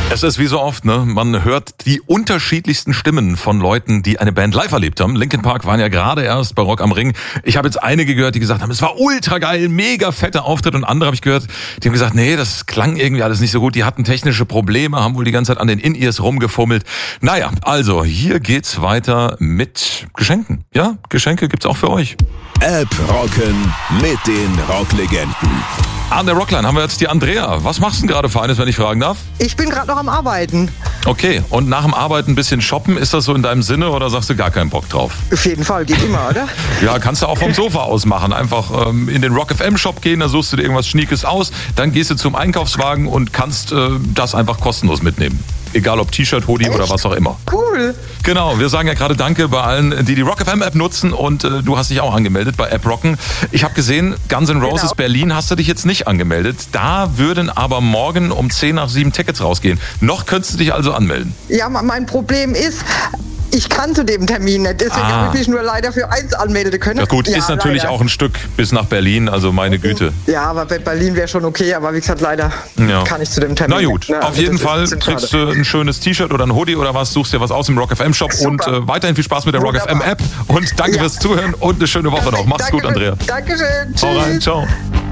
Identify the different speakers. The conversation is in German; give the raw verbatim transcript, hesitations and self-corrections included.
Speaker 1: Es ist wie so oft, ne? Man hört die unterschiedlichsten Stimmen von Leuten, die eine Band live erlebt haben. Linkin Park waren ja gerade erst bei Rock am Ring. Ich habe jetzt einige gehört, die gesagt haben, es war ultra geil, mega fetter Auftritt. Und andere habe ich gehört, die haben gesagt, nee, das klang irgendwie alles nicht so gut. Die hatten technische Probleme, haben wohl die ganze Zeit an den In-Ears rumgefummelt. Naja, also hier geht's weiter mit Geschenken. Ja, Geschenke gibt's auch für euch.
Speaker 2: App rocken mit den Rocklegenden.
Speaker 1: An der Rockline haben wir jetzt die Andrea. Was machst du denn gerade für eines, wenn ich fragen darf?
Speaker 3: Ich bin gerade noch am Arbeiten.
Speaker 1: Okay, und nach dem Arbeiten ein bisschen shoppen, ist das so in deinem Sinne oder sagst du gar keinen Bock drauf?
Speaker 3: Auf jeden Fall, geht immer, oder?
Speaker 1: Ja, kannst du auch vom Sofa aus machen. Einfach ähm, in den Rock F M Shop gehen, da suchst du dir irgendwas Schniekes aus, dann gehst du zum Einkaufswagen und kannst äh, das einfach kostenlos mitnehmen. Egal ob T-Shirt, Hoodie Echt? Oder was auch immer.
Speaker 3: Cool.
Speaker 1: Genau, wir sagen ja gerade Danke bei allen, die die Rock F M App nutzen und äh, du hast dich auch angemeldet bei App Rocken. Ich habe gesehen, Guns N' Roses
Speaker 3: Genau.
Speaker 1: Berlin hast du dich jetzt nicht angemeldet. Da würden aber morgen um zehn nach sieben Tickets rausgehen. Noch könntest du dich also anmelden.
Speaker 3: Ja, mein Problem ist, ich kann zu dem Termin nicht. Deswegen
Speaker 1: Ah.
Speaker 3: habe ich mich nur leider für eins anmelden können.
Speaker 1: Ja gut, ist natürlich
Speaker 3: leider.
Speaker 1: auch ein Stück bis nach Berlin, also meine Güte.
Speaker 3: Ja, aber bei Berlin wäre schon okay, aber wie gesagt, leider
Speaker 1: Ja.
Speaker 3: kann ich zu dem Termin
Speaker 1: Na gut,
Speaker 3: nicht.
Speaker 1: auf jeden
Speaker 3: das ist ein
Speaker 1: Fall
Speaker 3: bisschen
Speaker 1: kriegst
Speaker 3: schade.
Speaker 1: du ein schönes T-Shirt oder ein Hoodie oder was, suchst dir was aus im Rock F M Shop
Speaker 3: Super.
Speaker 1: und äh, weiterhin viel Spaß mit der Rock F M
Speaker 3: Wunderbar.
Speaker 1: App und danke
Speaker 3: Ja.
Speaker 1: fürs Zuhören und eine schöne Woche noch. Mach's gut,
Speaker 3: Danke,
Speaker 1: Andrea.
Speaker 3: Dankeschön.
Speaker 1: Hau rein,
Speaker 3: Tschüss.
Speaker 1: ciao.